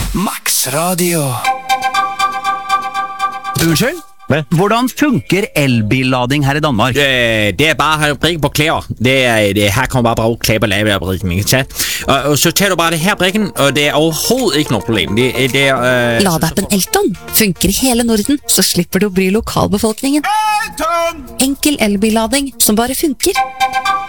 Max Radio. Unnskyld? Hvordan funker elbillading her i Danmark? Det bare brikken på klæder. Her kommer bare klæder på lavebrikken, ikke sant? Og så tager du bare det her brikken, og det overhovedet ikke noe problem. Ladappen Elton funker i hele Norden, så slipper du å bry lokalbefolkningen. Enkel elbillading som bare funker.